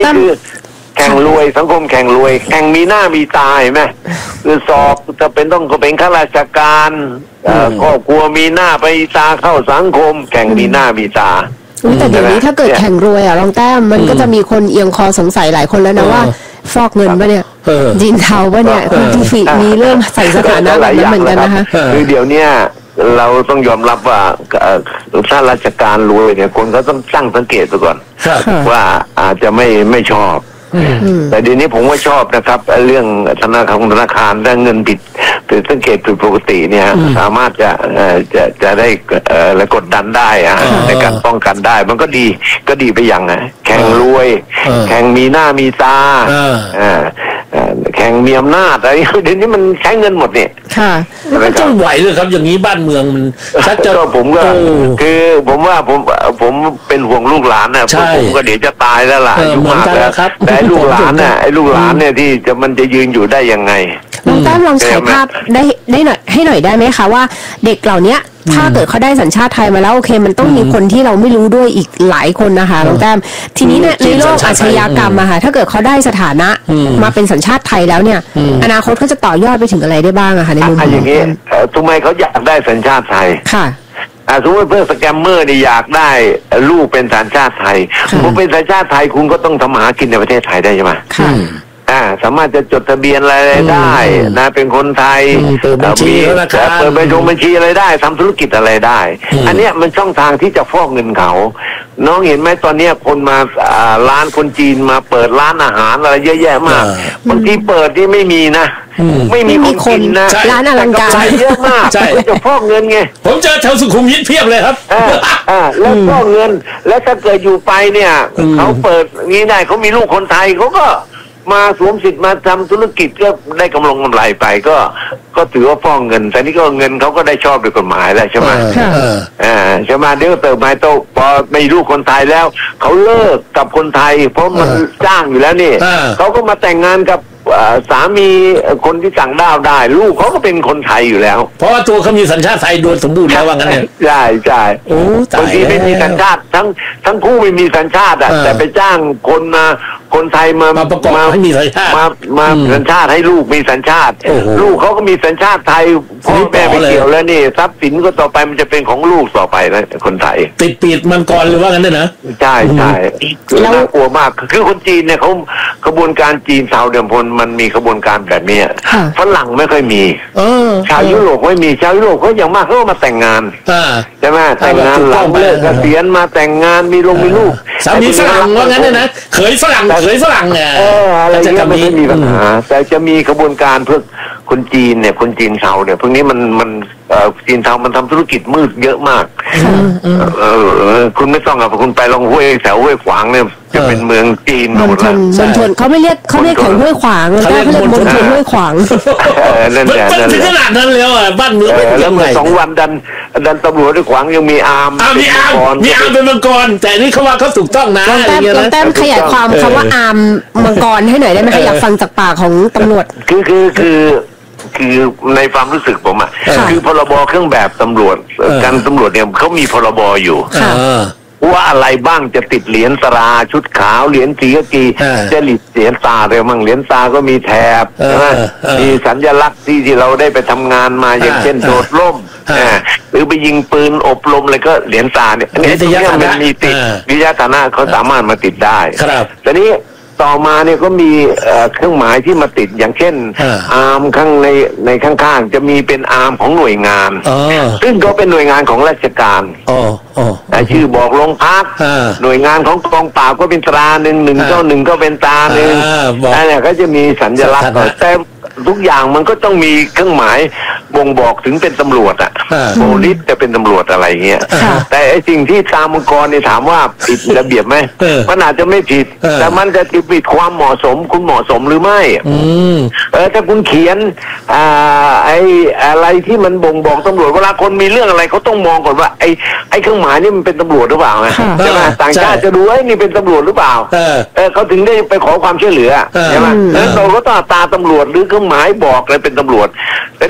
คือแข่งรวยสังคมแข่งรวยแข่งมีหน้ามีตาเห็นไหมคือสอบจะเป็นต้องก็เป็นข้าราชการครอบครัวมีหน้าไปตาเข้าสังคมแข่งมีหน้ามีตาแต่เดี๋ยวนี้ถ้าเกิดแข่งรวยรองแต้มมันก็จะมีคนเอียงคอสงสัยหลายคนแล้วนะว่าฟอกเงินป่ะเนี่ยจีนเทาป่ะเนี่ยคุณทีฟีมีเรื่องใส่สถานะแบบนั้นเหมือนกันนะคะคือเดี๋ยวนี้เราต้องยอมรับว่าถ้าราชการรวยเนี่ยคนก็ต้องตั้งสังเกตไปก่อนว่าอาจจะไม่ชอบแต่เดี๋ยวนี้ผมว่าชอบนะครับเรื่องธนาคารได้เงินผิดสังเกตผิดปกติเนี่ยสามารถจะได้และกดดันได้ในการป้องกันได้มันก็ดีไปอย่างแข่งรวยแข่งมีหน้ามีตาแข่งมีอำนาจอะไรเดี๋ยวนี้มันใช้เงินหมดเนี่ยมันจะไหวเลยครับอย่างนี้บ้านเมืองมันชักจะผมก็คือผมว่าผมเป็นห่วงลูกหลานนะผมก็เดี๋ยวจะตายแล้วล่ะอายุมากแล้วแต่ลูกหลานน่ะไอ้ลูกหลานเนี่ยที่มันจะยืนอยู่ได้ยังไงลองแต้มลองฉายภาพได้หน่อยให้หน่อยได้ไหมคะว่าเด็กเหล่านี้ถ้าเกิดเขาได้สัญชาติไทยมาแล้วโอเคมันต้องมีคนที่เราไม่รู้ด้วยอีกหลายคนนะคะลองแต้มทีนี้เนี่ยในโลกอาชญากรรมอะค่ะถ้าเกิดเขาได้สถานะมาเป็นสัญชาติไทยแล้วเนี่ยอนาคตเขาจะต่อยอดไปถึงอะไรได้บ้างอะคะในมุมอย่างนี้ทำไมเขาอยากได้สัญชาติไทยค่ะสมมติเพื่อสแกมเมอร์นี่อยากได้ลูกเป็นสัญชาติไทยคุณเป็นสัญชาติไทยคุณก็ต้องทำมาหากินในประเทศไทยได้ใช่ไหมค่ะสามารถจะจดทะเบียนอะไรได้นะเป็นคนไทยเปิดบัญชีเปิดบัญชีอะไรได้ทำธุรกิจอะไรได้อันนี้มันช่องทางที่จะฟอกเงินเขาน้องเห็นไหมตอนนี้คนมาร้านคนจีนมาเปิดร้านอาหารอะไรเยอะแยะมากบางทีเปิดนี่ไม่มีนะไม่มีคนกินนะร้านอลังการเยอะมากจะฟอกเงินไงผมเจอแถวสุขุมวิทเพียบเลยครับแล้วฟอกเงินแล้วถ้าเกิดอยู่ไปเนี่ยเขาเปิดงี้ได้เขามีลูกคนไทยเขาก็มาสวมสิทธิ์มาทำธุรกิจก็ได้กำไรไปก็ถือว่าฟ้องเงินแต่นี่ก็เงินเขาก็ได้ชอบด้วยกฎหมายแล้วใช่ไหมใช่ไหมเดี๋ยวเติมไม้โตพอไม่ลูกคนไทยแล้วเขาเลิกกับคนไทยเพราะมันจ้างอยู่แล้วนี่เขาก็มาแต่งงานกับสามีคนที่ต่างด้าวได้ลูกเขาก็เป็นคนไทยอยู่แล้วเพราะว่าตัวเขามีสัญชาติไทยโดยสมบูรณ์แล้วว่างั้นเนี่ยใช่บางทีไม่มีสัญชาติทั้งคู่ไม่มีสัญชาติแต่ไปจ้างคนไทยมาประกอบให้มีสัญชาติมาสัญชาติให้ลูกมีสัญชาติลูกเขาก็มีสัญชาติไทยพ่อแม่ไม่เกี่ยวแล้วนี่ทรัพย์สินก็ต่อไปมันจะเป็นของลูกต่อไปนะคนไทยติดปีดมันก่อนหรือว่างั้นเนี่ยนะใช่น่ากลัวมากคือคนจีนเนี่ยเขากระบวนการจีนชาวเดิมพลมันมีกระบวนการแบบนี้ฝรั่งไม่ค่อยมีชาวยุโรปไม่มีชาวยุโรปเขาอย่างมากเขาก็มาแต่งงานใช่ไหมแต่งงานหลังเลิกเกษียณมาแต่งงานมีลูกสามีฝรั่งว่างั้นเนี่ยนะเขยฝรั่งเนี่ยอะไรเงี้ยไม่มีปัญหาแต่จะมีกระบวนการเพื่อคนจีนเนี่ยคนจีนเทาเนี่ยพวกนี้มันจีนเทามันทำธุรกิจมืดเยอะมากคุณไม่ต้องคุณไปลองแถวห้วยขวางเนี่ยจะเป็นเมืองจีนหมดแล้วมณฑลเขาไม่เรียกแถวห้วยขวางเขาเรียกมณฑลห้วยขวางนั่นแหละถึงขนาดนั้นแล้วบ้านเมืองแล้วเมื่อ2 วันดันตำรวจห้วยขวางยังมีอาร์มมีอาร์มเป็นมังกรแต่นี่เขาว่าเขาถูกต้องนะลองแต้มขยายความคำว่าอาร์มมังกรให้หน่อยได้ไหมคะอยากฟังจากปากของตำรวจคือในความรู้สึกผมคือพรบเครื่องแบบตำรวจการตำรวจเนี่ยเขามีพรบอยู่ว่าอะไรบ้างจะติดเหรียญตราชุดขาวเหรียญสีกากีจะหลีดเหรียญตาอะไรมั่งเหรียญตาก็มีแถบมีสัญลักษณ์ที่เราได้ไปทำงานมาอย่างเช่นโดดร่มหรือไปยิงปืนอบรมอะไรก็เหรียญตาเนี่ยอันนี้มันมีติดวิทยาฐานะเขาสามารถมาติดได้แต่นี้ต่อมาเนี่ยก็มีเครื่องหมายที่มาติดอย่างเช่นอาร์มข้างในข้างๆจะมีเป็นอาร์มของหน่วยงานซึ่งก็เป็นหน่วยงานของราชการชื่อบอกโรงพักหน่วยงานของกองปราบก็เป็นตรา191ก็เป็นตราหนึ่งนั่นแหละก็จะมีสัญลักษณ์แต่ทุกอย่างมันก็ต้องมีเครื่องหมายบ่งบอกถึงเป็นตำรวจโพลิสจะเป็นตำรวจอะไรเงี้ยแต่ไอ้สิ่งที่ตามมังกรเนี่ยถามว่าผิดระเบียบไหมมันอาจจะไม่ผิดแต่มันจะผิดความเหมาะสมคุณเหมาะสมหรือไม่ถ้าคุณเขียนไอ้อะไรที่มันบ่งบอกตำรวจเวลาคนมีเรื่องอะไรเขาต้องมองก่อนว่าไอ้เครื่องหมายนี่มันเป็นตำรวจหรือเปล่าใช่ไหมต่างชาติจะดูไอ้นี่เป็นตำรวจหรือเปล่าเขาถึงได้ไปขอความช่วยเหลือใช่ไหมแล้วเราก็ต้องตาตำรวจหรือเครื่องหมายบอกอะไรเป็นตำรวจแต่นี่คุณไป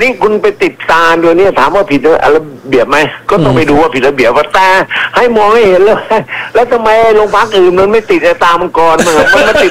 ติดตาตัวนี้ถามว่าผิดระเบียบไหมก็ต้องไปดูว่าผิดระเบียบว่าแต่ให้มองให้เห็นเลยแล้วทำไมโรงพักอื่นมันไม่ติดตามังกรมันมาติด